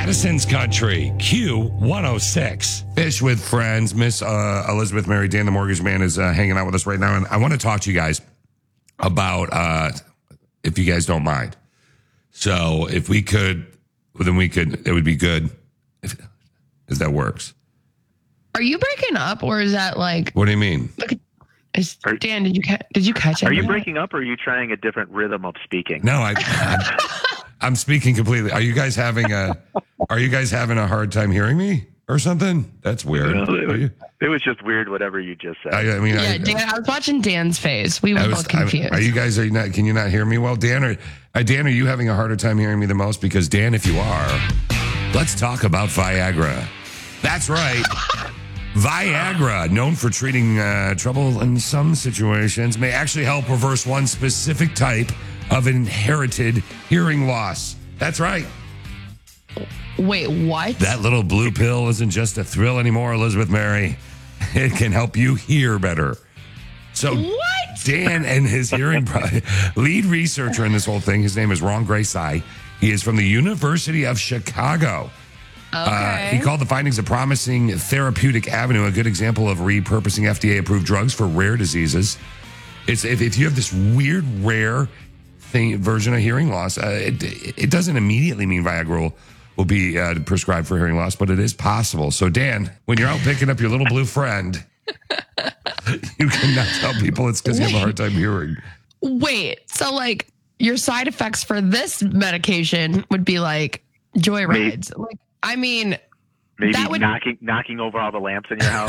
Madison's Country, Q106. Fish with Friends. Miss Elizabeth Mary, Dan the Mortgage Man, is hanging out with us right now. And I want to talk to you guys about, if you guys don't mind. So if we could, then it would be good if that works. Are you breaking up, or is that like? What do you mean? Dan, did you catch it? Are you breaking up, or are you trying a different rhythm of speaking? No, I'm speaking completely. Are you guys having a hard time hearing me or something? That's weird. No, it was just weird, whatever you just said. I mean, Dan, I was watching Dan's face. We were both confused. Can you not hear me well? Dan, are you having a harder time hearing me the most? Because Dan, if you are, let's talk about Viagra. That's right. Viagra, known for treating trouble in some situations, may actually help reverse one specific type of inherited hearing loss. That's right. Wait, what? That little blue pill isn't just a thrill anymore, Elizabeth Mary. It can help you hear better. So what? Dan and his hearing lead researcher in this whole thing, his name is Ron Graysai. He is from the University of Chicago. Okay. He called the findings a promising therapeutic avenue, a good example of repurposing FDA-approved drugs for rare diseases. If you have this weird, rare version of hearing loss, it doesn't immediately mean Viagra will be prescribed for hearing loss, but it is possible. So, Dan, when you're out picking up your little blue friend, you cannot tell people it's because you have a hard time hearing. Wait, so like your side effects for this medication would be like joy rides? Like, I mean, maybe that would... knocking over all the lamps in your house.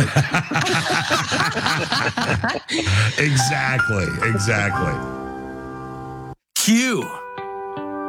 Exactly. Q.